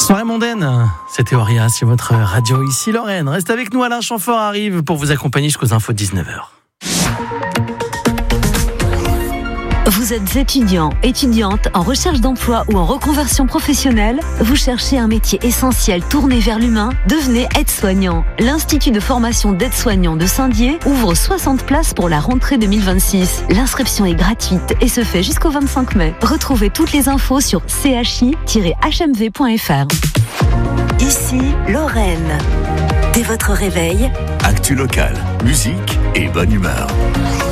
Soirée mondaine, c'était Auria sur votre radio ici Lorraine. Reste avec nous, Alain Chamfort arrive pour vous accompagner jusqu'aux infos de 19h. Vous êtes étudiant, étudiante, en recherche d'emploi ou en reconversion professionnelle? Vous cherchez un métier essentiel tourné vers l'humain? Devenez aide-soignant. L'Institut de formation d'aide-soignants de Saint-Dié ouvre 60 places pour la rentrée 2026. L'inscription est gratuite et se fait jusqu'au 25 mai. Retrouvez toutes les infos sur chi-hmv.fr. Ici, Lorraine. Dès votre réveil, actu locale, musique et bonne humeur.